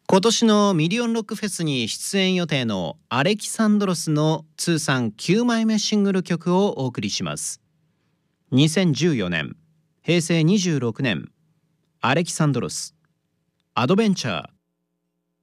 今年のミリオンロックフェスに出演予定のアレキサンドロスの通算9枚目シングル曲をお送りします。2014年、平成26年、アレキサンドロス、アドベンチャー。